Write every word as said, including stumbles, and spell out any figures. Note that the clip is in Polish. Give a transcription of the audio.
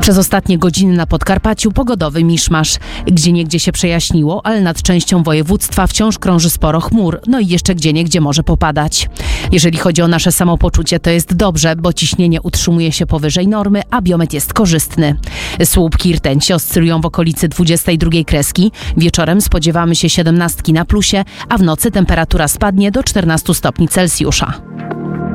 Przez ostatnie godziny na Podkarpaciu pogodowy miszmasz. Gdzieniegdzie się przejaśniło, ale nad częścią województwa wciąż krąży sporo chmur, no i jeszcze gdzieniegdzie może popadać. Jeżeli chodzi o nasze samopoczucie, to jest dobrze, bo ciśnienie utrzymuje się powyżej normy, a biometr jest korzystny. Słupki i rtęci oscylują w okolicy dwudziestej drugiej kreski. Wieczorem spodziewamy się siedemnastki na plusie, a w nocy temperatura spadnie do czternastu stopni Celsjusza.